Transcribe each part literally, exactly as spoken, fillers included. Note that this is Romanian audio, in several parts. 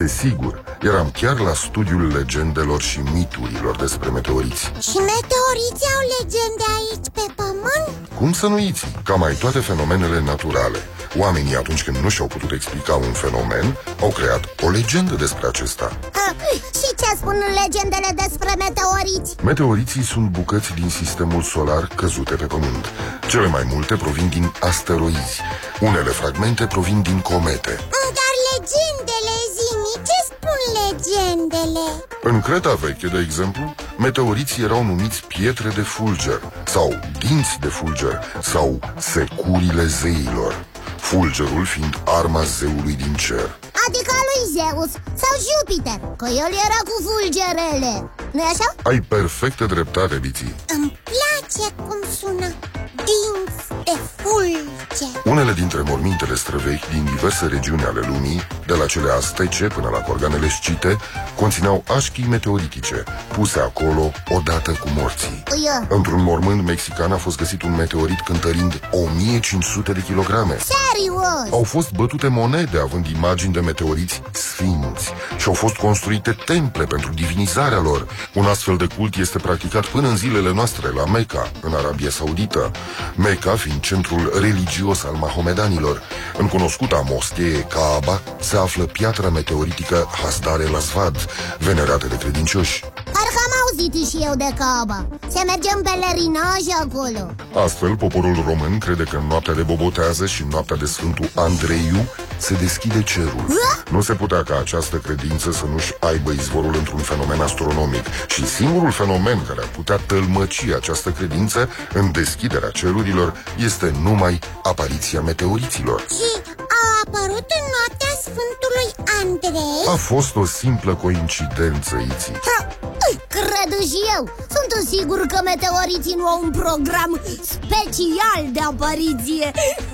sigur. Eram chiar la studiul legendelor și miturilor despre meteoriți. Și meteoriții au legende aici pe pământ? Cum să nu iți? Ca mai toate fenomenele naturale. Oamenii, atunci când nu și-au putut explica un fenomen, au creat o legendă despre acesta. A, și ce spun legendele despre meteoriți? Meteoriții sunt bucăți din sistemul solar căzute pe pământ. Cele mai multe provin din asteroizi. Unele fragmente provin din comete. Dar legendele, zi-mi, ce spun legendele? În Creta veche, de exemplu, meteoriții erau numiți pietre de fulger sau dinți de fulger sau securile zeilor, fulgerul fiind arma zeului din cer. Adică lui Zeus sau Jupiter, că el era cu fulgerele, nu-i așa? Ai perfectă dreptate, Biții. Îmi place cum sună, dinți de fulger. Unele dintre mormintele străvechi din diverse regiuni ale lumii, de la cele aztece până la corganele scite, conțineau așchii meteoritice, puse acolo odată cu morții. Uia. Într-un mormânt mexican a fost găsit un meteorit cântărind o mie cinci sute de kilograme. Serios? Au fost bătute monede având imagini de meteoriți sfinți și au fost construite temple pentru divinizarea lor. Un astfel de cult este practicat până în zilele noastre la Mecca, în Arabia Saudită. Mecca fiind centrul religios al mahomedanilor. În cunoscuta moschee Kaaba se află piatra meteoritică Hasdar el-Aswad, venerată de credincioși. Parcă am auzit și eu de Kaaba. Se merge în pelerinaj acolo. Astfel, poporul român crede că în noaptea de Bobotează și în noaptea de Sfântul Andreiu se deschide cerul. Nu se putea ca această credință să nu-și aibă izvorul într-un fenomen astronomic și singurul fenomen care ar putea tălmăci această credință în deschiderea cerurilor este numai apariția meteoriților. Și a apărut în noaptea Sfântului Andrei? A fost o simplă coincidență, Iții. Ha, cred și eu. Sunt sigur că meteoriții nu au un program special de apariție.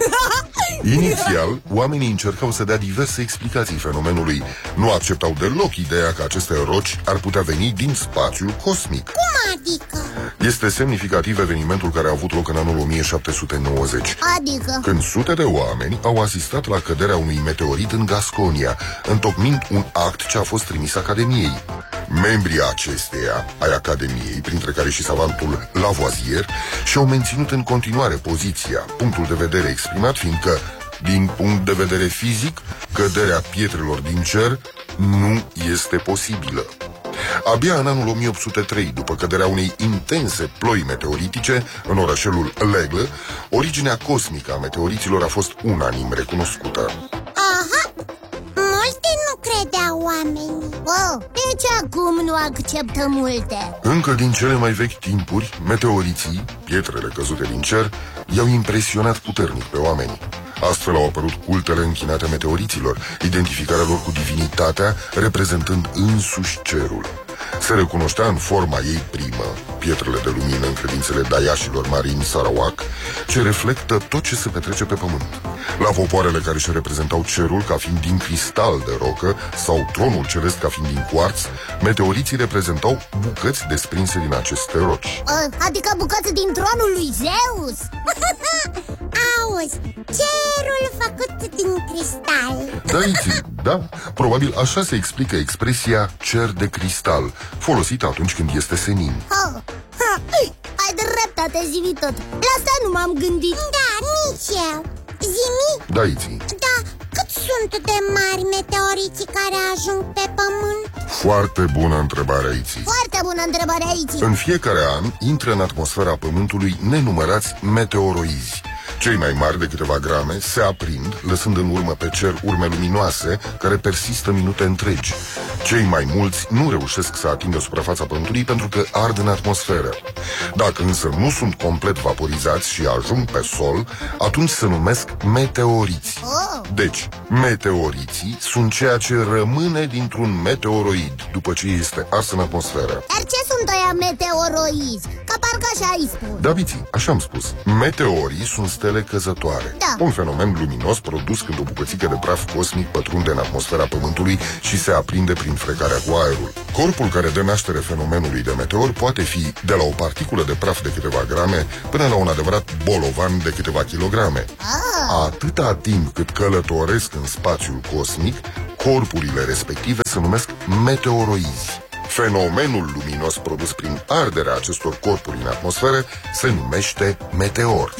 Inițial, oamenii încercau să dea diverse explicații fenomenului. Nu acceptau deloc ideea că aceste roci ar putea veni din spațiul cosmic. Cum adică? Este semnificativ evenimentul care a avut loc în anul o mie șapte sute nouăzeci. Adică? Când sute de oameni au asistat la căderea unui meteorit în Gasconia, întocmind un act ce a fost trimis Academiei. Membrii acesteia, ai Academiei, printre care și savantul Lavoisier, și-au menținut în continuare poziția, punctul de vedere exprimat fiindcă, din punct de vedere fizic, căderea pietrelor din cer nu este posibilă. Abia în anul o mie opt sute trei, după căderea unei intense ploi meteoritice în orășelul L'Aigle, originea cosmică a meteoriților a fost unanim recunoscută. Aha! Multe nu credeau oamenii. Oh, deci acum nu acceptă multe. Încă din cele mai vechi timpuri, meteoriții, pietrele căzute din cer, i-au impresionat puternic pe oameni. Astfel au apărut cultele închinate meteoriților, identificarea lor cu divinitatea reprezentând însuși cerul. Se recunoștea în forma ei primă, pietrele de lumină în credințele daiașilor marini Sarawak, ce reflectă tot ce se petrece pe pământ. La popoarele care își reprezentau cerul ca fiind din cristal de rocă sau tronul celest ca fiind din cuarț, meteoriții reprezentau bucăți desprinse din aceste roci. Adică bucăți din tronul lui Zeus? Auzi, cerul făcut din cristal. Da, Iții, da, probabil așa se explică expresia cer de cristal, folosită atunci când este senin. Oh, ha, ai dreptate, zi-mi tot. La asta nu m-am gândit. Da, nici eu. Zi-mi? Da, Iții. Da, cât sunt de mari meteoriții care ajung pe pământ? Foarte bună întrebare, Iții. Foarte bună întrebare, Iții. În fiecare an intră în atmosfera Pământului nenumărați meteoroizi. Cei mai mari de câteva grame se aprind, lăsând în urmă pe cer urme luminoase care persistă minute întregi. Cei mai mulți nu reușesc să atingă suprafața Pământului pentru că ard în atmosferă. Dacă însă nu sunt complet vaporizați și ajung pe sol, atunci se numesc meteoriți. Oh. Deci, meteoriții sunt ceea ce rămâne dintr-un meteoroid după ce este ars în atmosferă. Dar ce sunt ăia meteoroizi? Că parcă așa ai spus. Da, Biții, așa am spus. Meteorii sunt stele căzătoare. Da. Un fenomen luminos produs când o bucățică de praf cosmic pătrunde în atmosfera Pământului și se aprinde prin frecarea cu aerul. Corpul care dă naștere fenomenului de meteor poate fi de la o particulă de praf de câteva grame până la un adevărat bolovan de câteva kilograme. Ah. Atâta timp cât călătoresc în spațiul cosmic, corpurile respective se numesc meteoroizi. Fenomenul luminos produs prin arderea acestor corpuri în atmosferă se numește meteor.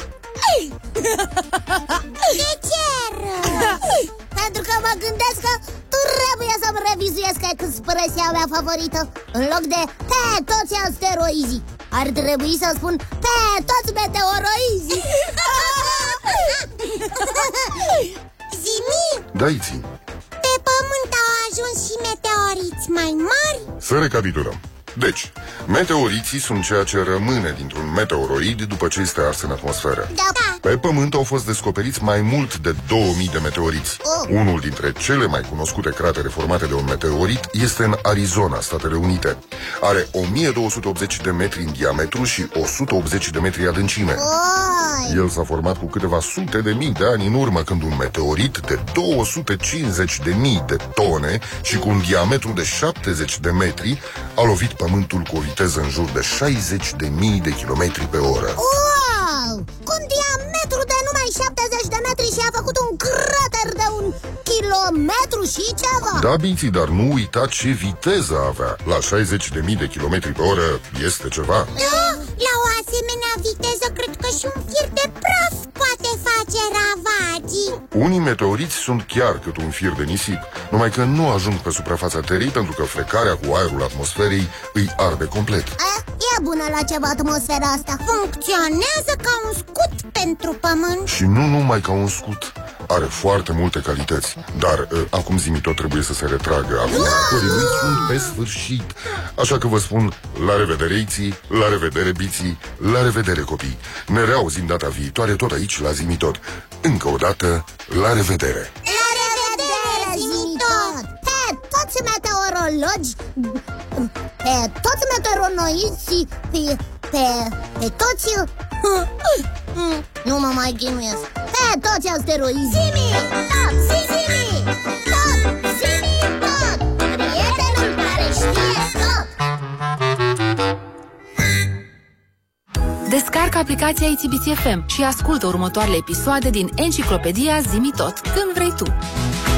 De ce rău? Pentru că mă gândesc că trebuie să-mi revizuiesc expresia mea favorită. În loc de pe toți asteroizii, ar trebui să spun pe toți meteoroizii. Zimi, Da, Iții, pe Pământ au ajuns și meteoriți mai mari? să recapitulăm. Deci, meteoriții sunt ceea ce rămâne dintr-un meteoroid după ce este ars în atmosferă. Da. Pe Pământ au fost descoperiți mai mult de două mii de meteoriți. Oh. Unul dintre cele mai cunoscute cratere formate de un meteorit este în Arizona, Statele Unite. Are o mie două sute optzeci de metri în diametru și o sută optzeci de metri adâncime. Oi. El s-a format cu câteva sute de mii de ani în urmă, când un meteorit de două sute cincizeci de mii de tone și cu un diametru de șaptezeci de metri a lovit Pământul cu o viteză în jur de șaizeci de mii de kilometri pe oră. Wow! Cu un diametru de numai șaptezeci de metri și a făcut un crater de un kilometru și ceva. Da, Biții, dar nu uita ce viteză avea. La șaizeci de mii de kilometri pe oră este ceva. Da, la o asemenea viteză cred că și un fir de praf poate face ravagii. Unii meteoriți sunt chiar cât un fir de nisip, numai că nu ajung pe suprafața Terei pentru că frecarea cu aerul atmosferei îi arde complet. A, e bună la ceva atmosfera asta. Funcționează ca un scut pentru Pământ. Și nu numai ca un scut. Are foarte multe calități. Dar uh, acum Zimi tot trebuie să se retragă. Acum lui sunt pe sfârșit. Așa că vă spun la revedere, Iții, la revedere, Biții, la revedere, copii. Ne reauzim data viitoare tot aici la Zimi tot. Încă o dată, la revedere. La revedere, Zimitot! Pe toți meteorologi, pe toți meteoronoiții, pe, pe, pe toți... Nu mă mai ghinuiesc. Pe toți asteroizii. Zimi! Tot! Zimi! Tot! Zimi! Tot! Prietenul care știe tot! Descarcă aplicația I T B C F M și ascultă următoarele episoade din Enciclopedia Zimi Tot, când vrei tu.